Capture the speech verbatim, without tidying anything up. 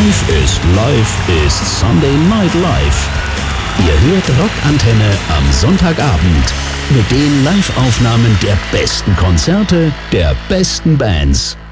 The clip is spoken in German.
Live ist Live ist Sunday Night Live. Ihr hört Rockantenne am Sonntagabend mit den Live-Aufnahmen der besten Konzerte der besten Bands.